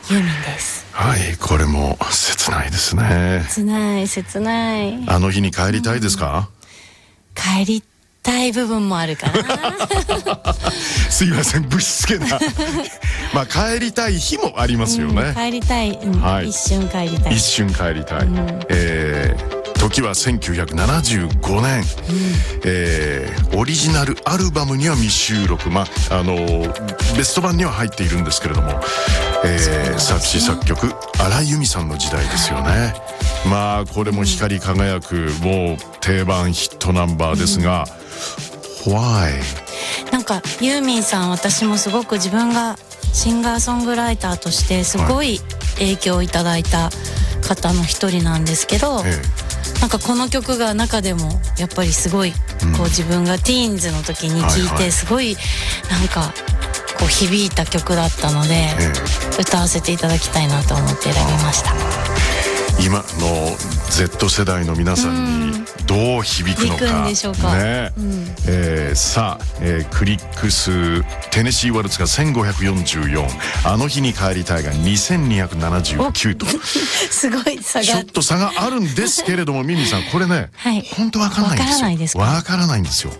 ユーミンです。 はい、これも切ないですね。 切ない。 あの日に帰りたいですか？ 帰りたい部分もあるかな。 すいません、ぶしつけな。まあ帰りたい日もありますよね。 帰りたい、 はい、 一瞬帰りたい。 一瞬帰りたい。時は1975年、オリジナルアルバムには未収録、ベスト版には入っているんですけれども、作詞作曲荒井由実さんの時代ですよね。まあこれも光り輝くもう定番ヒットナンバーですが、Why？ なんかユーミンさん、私もすごく自分がシンガーソングライターとしてすごい影響をいただいた方の一人なんですけど、なんかこの曲が中でもやっぱりすごいこう自分がティーンズの時に聴いてすごいなんかこう響いた曲だったので、歌わせていただきたいなと思って選びました。 今の Z 世代の皆さんにどう響くのか、 響くんでしょうかね。さあ、クリック数テネシーワルツが1544、あの日に帰りたいが2279とすごい差がちょっと差があるんですけれども、ミミさんこれね、本当わからないんですよ。わからないんですよ。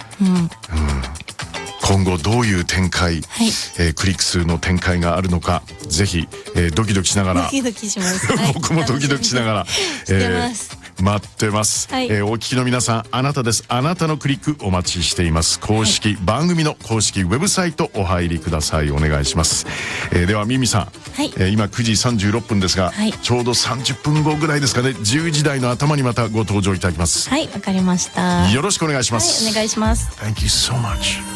今後どういう展開、クリック数の展開があるのか、ぜひ、ドキドキしながら、 ドキドキします。 僕もドキドキしながら、待ってます。お聞きの皆さん、あなたです。あなたのクリックお待ちしています。番組の公式ウェブサイトお入りください。お願いします。ではミミさん、今9時36分ですが、ちょうど30分後ぐらいですかね、10時台の頭にまたご登場いただきます。 はい、わかりました。 よろしくお願いします。 お願いします。 Thank you so much.